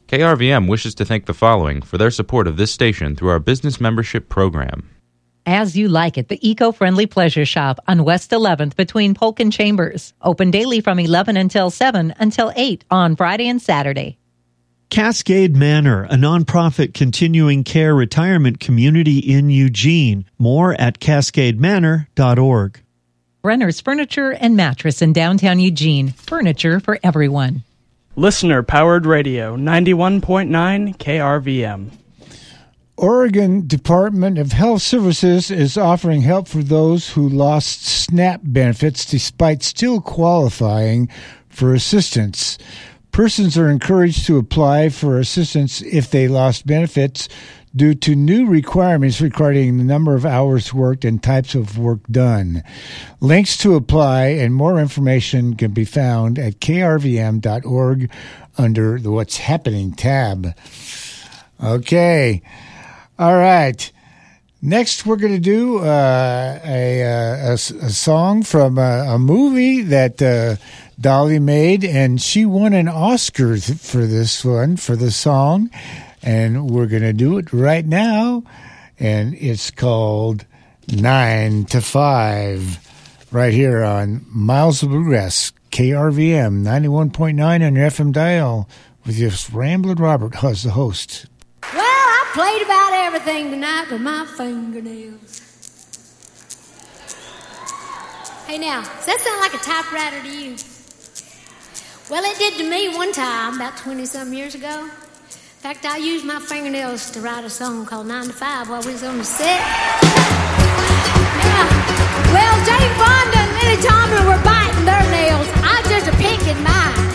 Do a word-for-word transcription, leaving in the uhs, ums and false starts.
K R V M wishes to thank the following for their support of this station through our business membership program. As You Like It, the eco-friendly pleasure shop on West eleventh between Polk and Chambers. Open daily from eleven until seven until eight on Friday and Saturday. Cascade Manor, a nonprofit continuing care retirement community in Eugene. More at cascade manor dot org. Brenner's Furniture and Mattress in downtown Eugene. Furniture for everyone. Listener-powered radio, ninety-one point nine K R V M. Oregon Department of Health Services is offering help for those who lost SNAP benefits despite still qualifying for assistance. Persons are encouraged to apply for assistance if they lost benefits due to new requirements regarding the number of hours worked and types of work done. Links to apply and more information can be found at k r v m dot org under the What's Happening tab. Okay. All right. Next, we're going to do uh, a, a, a song from a, a movie that uh, Dolly made, and she won an Oscar for this one, for the song, and we're going to do it right now, and it's called Nine to Five, right here on Miles of Bluegrass, K R V M, ninety-one point nine on your F M dial, with your Ramblin' Robert as the host. Well, I played about everything tonight with my fingernails. Hey now, does that sound like a typewriter to you? Well, it did to me one time, about twenty-some years ago. In fact, I used my fingernails to write a song called Nine to Five while we was on the set. Now, well, Jane Fonda and Lily Tomlin were biting their nails. I was just a picking mine.